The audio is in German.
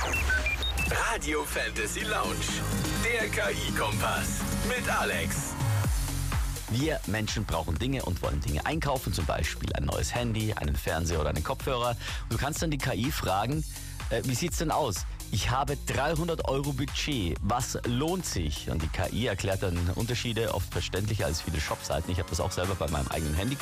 Radio Fantasy Lounge, der KI-Kompass mit Alex. Wir Menschen brauchen Dinge und wollen Dinge einkaufen, zum Beispiel ein neues Handy, einen Fernseher oder einen Kopfhörer. Und du kannst dann die KI fragen, wie sieht's denn aus? Ich habe 300 Euro Budget, was lohnt sich? Und die KI erklärt dann Unterschiede, oft verständlicher als viele Shopseiten. Ich habe das auch selber bei meinem eigenen Handy